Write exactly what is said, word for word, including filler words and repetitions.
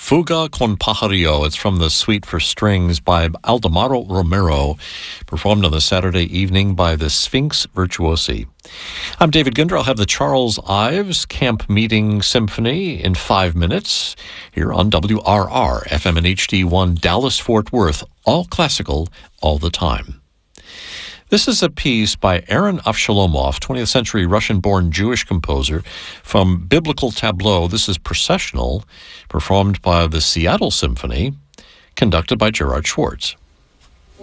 Fuga con Pajarillo. It's from the Suite for Strings by Aldemaro Romero, performed on the Saturday evening by the Sphinx Virtuosi. I'm David Ginder. I'll have the Charles Ives Camp Meeting Symphony in five minutes here on W R R, F M and H D one, Dallas-Fort Worth. All classical, all the time. This is a piece by Aaron Avshalomov, twentieth century Russian-born Jewish composer, from Biblical Tableau. This is processional, performed by the Seattle Symphony, conducted by Gerard Schwartz.